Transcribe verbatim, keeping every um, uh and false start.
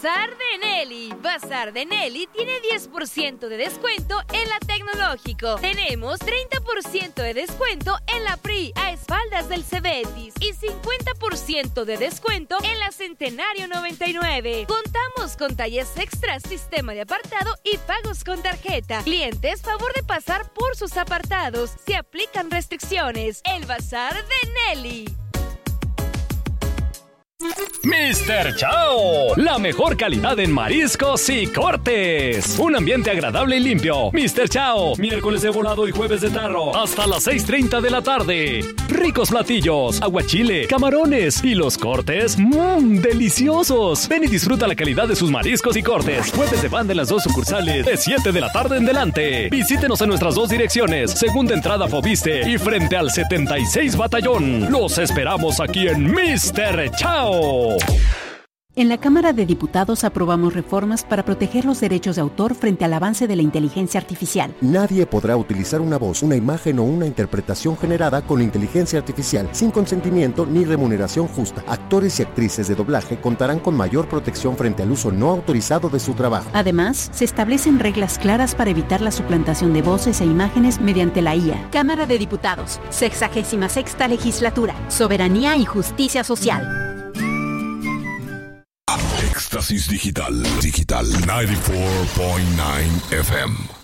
Bazar de Nelly. Bazar de Nelly tiene diez por ciento de descuento en la Tecnológico. Tenemos treinta por ciento de descuento en la P R I a espaldas del Cebetis y cincuenta por ciento de descuento en la Centenario noventa y nueve. Contamos con talles extras, sistema de apartado y pagos con tarjeta. Clientes, favor de pasar por sus apartados. Se aplican restricciones. El Bazar de Nelly. mister Chao, la mejor calidad en mariscos y cortes. Un ambiente agradable y limpio. mister Chao, miércoles de volado y jueves de tarro, hasta las seis treinta de la tarde. Ricos platillos, aguachile, camarones y los cortes, mmm, deliciosos. Ven y disfruta la calidad de sus mariscos y cortes. Jueves de banda en las dos sucursales, de siete de la tarde en delante. Visítenos en nuestras dos direcciones, segunda entrada Fobiste y frente al setenta y seis Batallón. Los esperamos aquí en mister Chao. En la Cámara de Diputados aprobamos reformas para proteger los derechos de autor frente al avance de la inteligencia artificial. Nadie podrá utilizar una voz, una imagen o una interpretación generada con inteligencia artificial sin consentimiento ni remuneración justa. Actores y actrices de doblaje contarán con mayor protección frente al uso no autorizado de su trabajo. Además, se establecen reglas claras para evitar la suplantación de voces e imágenes mediante la I A. Cámara de Diputados, sexagésima sexta legislatura, soberanía y justicia social. Éxtasis Digital, Digital noventa y cuatro punto nueve F M.